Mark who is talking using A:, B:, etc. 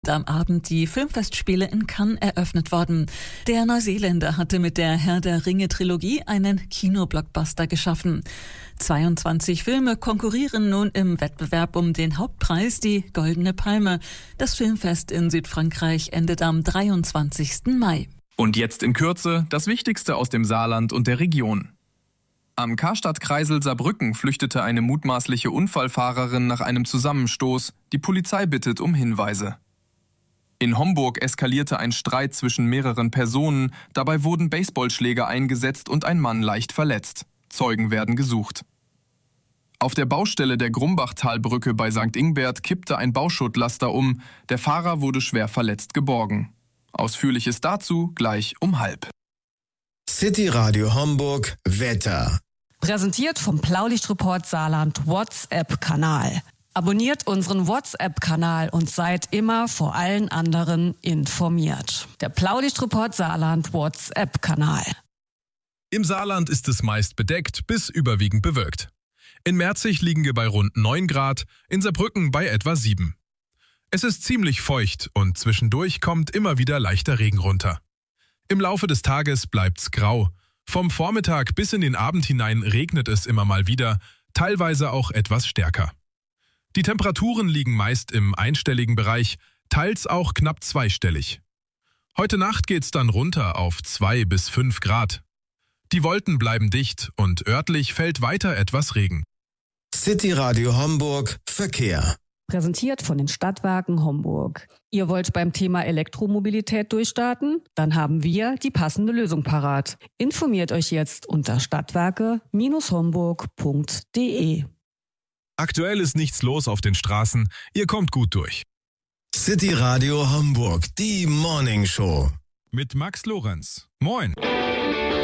A: Am Abend die Filmfestspiele in Cannes eröffnet worden. Der Neuseeländer hatte mit der Herr der Ringe-Trilogie einen Kinoblockbuster geschaffen. 22 Filme konkurrieren nun im Wettbewerb um den Hauptpreis, die Goldene Palme. Das Filmfest in Südfrankreich endet am 23. Mai.
B: Und jetzt in Kürze das Wichtigste aus dem Saarland und der Region. Am Karstadt-Kreisel Saarbrücken flüchtete eine mutmaßliche Unfallfahrerin nach einem Zusammenstoß. Die Polizei bittet um Hinweise. In Homburg eskalierte ein Streit zwischen mehreren Personen. Dabei wurden Baseballschläger eingesetzt und ein Mann leicht verletzt. Zeugen werden gesucht. Auf der Baustelle der Grumbachtalbrücke bei St. Ingbert kippte ein Bauschuttlaster um. Der Fahrer wurde schwer verletzt geborgen. Ausführliches dazu gleich um 12:30.
C: City Radio Homburg Wetter.
D: Präsentiert vom Blaulichtreport Saarland WhatsApp-Kanal. Abonniert unseren WhatsApp-Kanal und seid immer vor allen anderen informiert. Der Blaulichtreport Saarland WhatsApp-Kanal.
E: Im Saarland ist es meist bedeckt bis überwiegend bewölkt. In Merzig liegen wir bei rund 9 Grad, in Saarbrücken bei etwa 7. Es ist ziemlich feucht und zwischendurch kommt immer wieder leichter Regen runter. Im Laufe des Tages bleibt's grau. Vom Vormittag bis in den Abend hinein regnet es immer mal wieder, teilweise auch etwas stärker. Die Temperaturen liegen meist im einstelligen Bereich, teils auch knapp zweistellig. Heute Nacht geht's dann runter auf 2 bis 5 Grad. Die Wolken bleiben dicht und örtlich fällt weiter etwas Regen.
C: City Radio Homburg Verkehr.
D: Präsentiert von den Stadtwerken Homburg. Ihr wollt beim Thema Elektromobilität durchstarten? Dann haben wir die passende Lösung parat. Informiert euch jetzt unter stadtwerke-homburg.de.
E: Aktuell ist nichts los auf den Straßen, ihr kommt gut durch.
C: City Radio Homburg, die Morning Show.
E: Mit Max Lorenz. Moin!